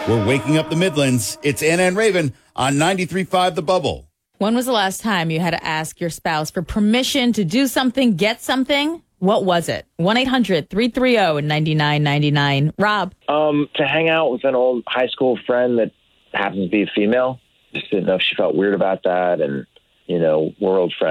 We're waking up the Midlands. It's Anna and Raven on 93.5 The Bubble. When was the last time you had to ask your spouse for permission to do something, get something? What was it? 1-800-330-9999. Rob. To hang out with an old high school friend that happens to be a female. Just didn't know if she felt weird about that. And, we're old friends.